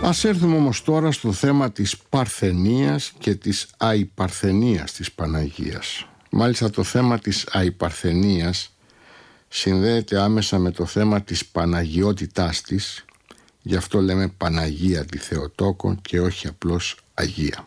Ας έρθουμε όμως τώρα στο θέμα της παρθενίας και της αϊπαρθενίας της Παναγίας. Μάλιστα το θέμα της αϊπαρθενίας συνδέεται άμεσα με το θέμα της Παναγιότητάς της, γι' αυτό λέμε Παναγία τη Θεοτόκο και όχι απλώς Αγία.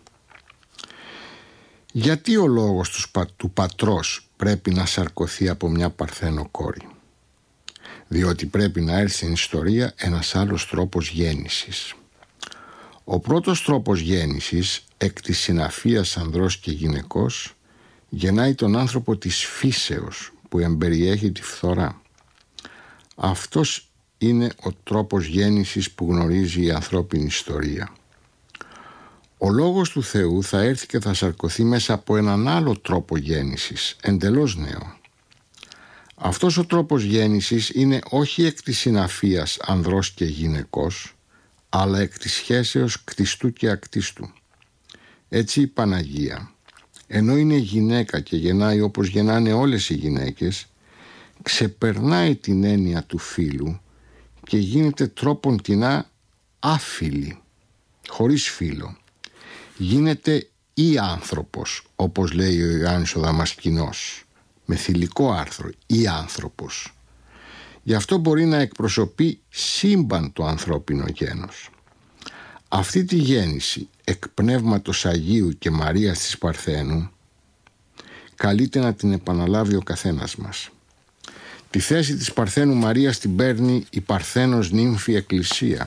Γιατί ο λόγος του πατρός πρέπει να σαρκωθεί από μια παρθένο κόρη? Διότι πρέπει να έρθει στην ιστορία ένας άλλος τρόπος γέννησης. Ο πρώτος τρόπος γέννησης, εκ της συναφίας ανδρός και γυναικός, γεννάει τον άνθρωπο της φύσεως που εμπεριέχει τη φθορά. Αυτός είναι ο τρόπος γέννησης που γνωρίζει η ανθρώπινη ιστορία. Ο Λόγος του Θεού θα έρθει και θα σαρκωθεί μέσα από έναν άλλο τρόπο γέννησης, εντελώς νέο. Αυτός ο τρόπος γέννησης είναι όχι εκ της συναφίας ανδρός και γυναικός, αλλά εκ της σχέσεως κτιστού και ακτίστου. Έτσι η Παναγία, ενώ είναι γυναίκα και γεννάει όπως γεννάνε όλες οι γυναίκες, ξεπερνάει την έννοια του φύλου και γίνεται τρόπον τεινά άφιλη, χωρίς φύλο. Γίνεται ή άνθρωπος, όπως λέει ο Ιωάννης ο Δαμασκηνός, με θηλυκό άρθρο, ή άνθρωπος. Γι' αυτό μπορεί να εκπροσωπεί σύμπαν το ανθρώπινο γένος. Αυτή τη γέννηση εκ Πνεύματος Αγίου και Μαρίας της Παρθένου καλείται να την επαναλάβει ο καθένας μας. Τη θέση της Παρθένου Μαρίας την παίρνει η Παρθένος νύμφη Εκκλησία.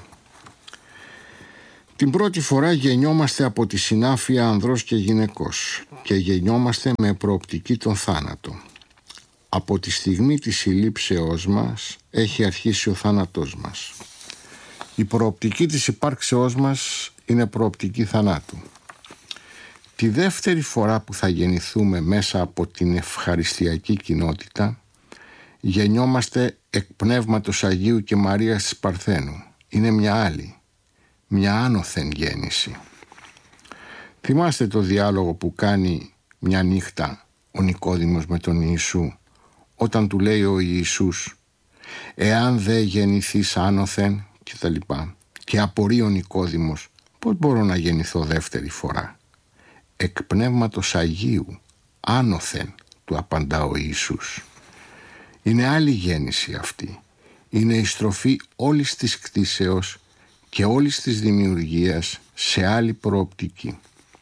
Την πρώτη φορά γεννιόμαστε από τη συνάφεια ανδρός και γυναικός και γεννιόμαστε με προοπτική τον θάνατο. Από τη στιγμή της συλλήψεώς μας έχει αρχίσει ο θάνατός μας. Η προοπτική της υπάρξεώς μας είναι προοπτική θανάτου. Τη δεύτερη φορά που θα γεννηθούμε μέσα από την ευχαριστιακή κοινότητα, γεννιόμαστε εκ Πνεύματος Αγίου και Μαρίας της Παρθένου. Είναι μια άλλη, μια άνωθεν γέννηση. Θυμάστε το διάλογο που κάνει μια νύχτα ο Νικόδημος με τον Ιησού, όταν του λέει ο Ιησούς «Εάν δεν γεννηθείς άνωθεν» και τα λοιπά. Και απορεί ο Νικόδημος, πώς μπορώ να γεννηθώ δεύτερη φορά? Εκ Πνεύματος Αγίου, άνωθεν, του απαντά ο Ιησούς. Είναι άλλη γέννηση αυτή. Είναι η στροφή όλης της κτήσεως και όλης της δημιουργίας σε άλλη προοπτική.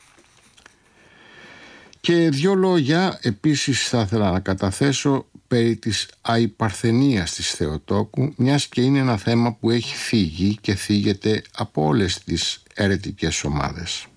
Και δύο λόγια επίσης θα ήθελα να καταθέσω περί της αϊπαρθενίας της Θεοτόκου, μιας και είναι ένα θέμα που έχει φύγει και θίγεται από όλες τις αιρετικές ομάδες.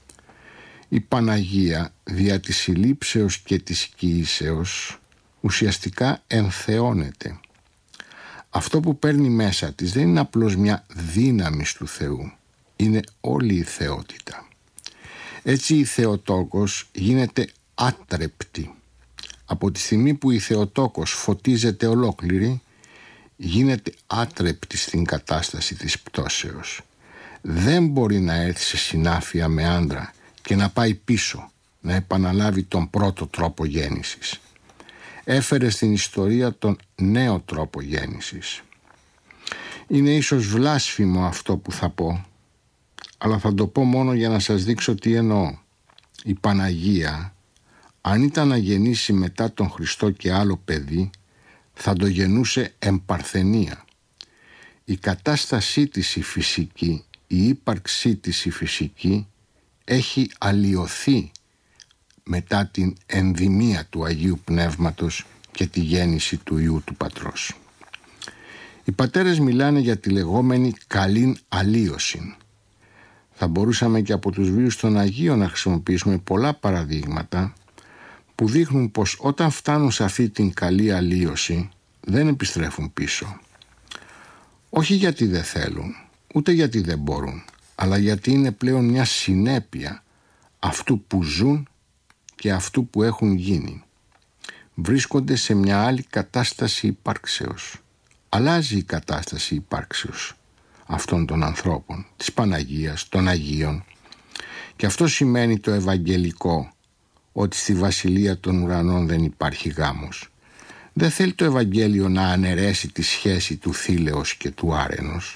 Η Παναγία δια της συλλήψεως και της κοίησεως ουσιαστικά ενθεώνεται. Αυτό που παίρνει μέσα της δεν είναι απλώς μια δύναμη του Θεού, είναι όλη η θεότητα. Έτσι η Θεοτόκος γίνεται άτρεπτη. Από τη στιγμή που η Θεοτόκος φωτίζεται ολόκληρη, γίνεται άτρεπτη στην κατάσταση της πτώσεως. Δεν μπορεί να έρθει σε συνάφεια με άντρα και να πάει πίσω, να επαναλάβει τον πρώτο τρόπο γέννησης. Έφερε στην ιστορία τον νέο τρόπο γέννησης. Είναι ίσως βλάσφημο αυτό που θα πω, αλλά θα το πω μόνο για να σας δείξω τι εννοώ. Η Παναγία, αν ήταν να γεννήσει μετά τον Χριστό και άλλο παιδί, θα το γεννούσε εμπαρθενία. Η κατάστασή της η φυσική, η ύπαρξή της η φυσική, έχει αλλοιωθεί μετά την ενδυμία του Αγίου Πνεύματος και τη γέννηση του Υιού του Πατρός. Οι πατέρες μιλάνε για τη λεγόμενη καλήν αλλοίωση. Θα μπορούσαμε και από τους βίους των Αγίων να χρησιμοποιήσουμε πολλά παραδείγματα που δείχνουν πως όταν φτάνουν σε αυτή την καλή αλλοίωση δεν επιστρέφουν πίσω. Όχι γιατί δεν θέλουν, ούτε γιατί δεν μπορούν, αλλά γιατί είναι πλέον μια συνέπεια αυτού που ζουν και αυτού που έχουν γίνει. Βρίσκονται σε μια άλλη κατάσταση υπάρξεως. Αλλάζει η κατάσταση υπάρξεως αυτών των ανθρώπων, της Παναγίας, των Αγίων. Και αυτό σημαίνει το Ευαγγελικό, ότι στη Βασιλεία των Ουρανών δεν υπάρχει γάμος. Δεν θέλει το Ευαγγέλιο να αναιρέσει τη σχέση του θήλεως και του άρενος.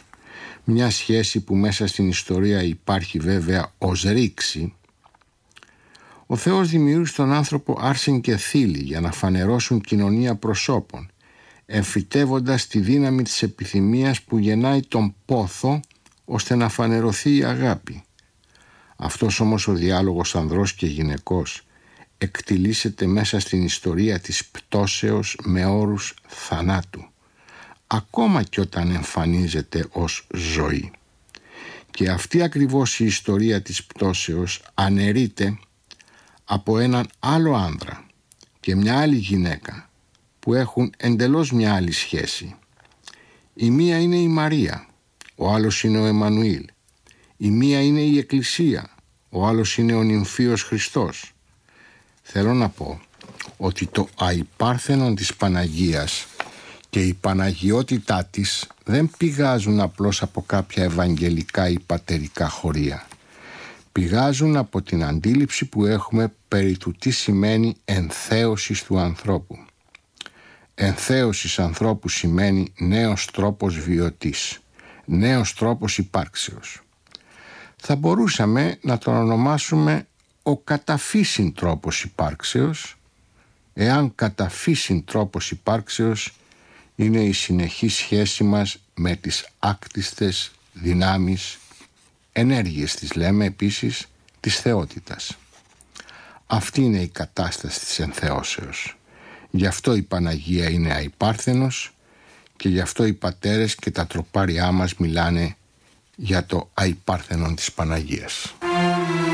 Μια σχέση που μέσα στην ιστορία υπάρχει βέβαια ως ρήξη. Ο Θεός δημιούργησε τον άνθρωπο άρσεν και θήλυ για να φανερώσουν κοινωνία προσώπων, εμφυτεύοντας τη δύναμη της επιθυμίας που γεννάει τον πόθο ώστε να φανερωθεί η αγάπη. Αυτός όμως ο διάλογος ανδρός και γυναικός εκτιλήσεται μέσα στην ιστορία της πτώσεως με όρους θανάτου, ακόμα και όταν εμφανίζεται ως ζωή. Και αυτή ακριβώς η ιστορία της πτώσεως αναιρείται από έναν άλλο άνδρα και μια άλλη γυναίκα που έχουν εντελώς μια άλλη σχέση. Η μία είναι η Μαρία, ο άλλος είναι ο Εμμανουήλ. Η μία είναι η Εκκλησία, ο άλλος είναι ο νυμφίος Χριστός. Θέλω να πω ότι το αϊπάρθενον της Παναγίας και η παναγιότητά της δεν πηγάζουν απλώς από κάποια ευαγγελικά ή πατερικά χωρία. Πηγάζουν από την αντίληψη που έχουμε περί του τι σημαίνει ενθέωση του ανθρώπου. Ενθέωση ανθρώπου σημαίνει νέος τρόπος βιωτής, νέος τρόπος υπάρξεως. Θα μπορούσαμε να τον ονομάσουμε ο καταφύσιν τρόπος υπάρξεως, εάν καταφύσιν τρόπος υπάρξεως είναι η συνεχή σχέση μας με τις άκτιστες δυνάμεις, ενέργειες τις λέμε επίσης, της θεότητας. Αυτή είναι η κατάσταση της ενθεώσεως. Γι' αυτό η Παναγία είναι αϊπάρθενος και γι' αυτό οι πατέρες και τα τροπάρια μας μιλάνε για το αϊπάρθενον της Παναγίας.